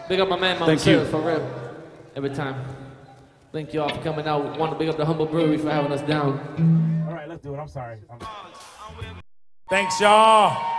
Big up my man, Mama Sarah, for real. Every time. Thank you all for coming out. Want to big up the Humble Brewery for having us down. All right, let's do it. I'm sorry. Thanks, y'all.